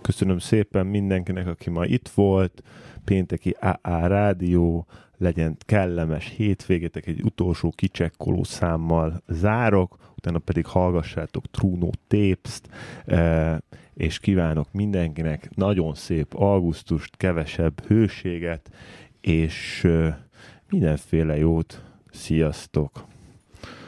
Köszönöm szépen mindenkinek, aki ma itt volt. Pénteki AA Rádió, legyen kellemes hétvégétek, egy utolsó kicsekkoló számmal zárok, utána pedig hallgassátok Truno Tapes-t, és kívánok mindenkinek nagyon szép augusztust, kevesebb hőséget, és mindenféle jót. Sziasztok!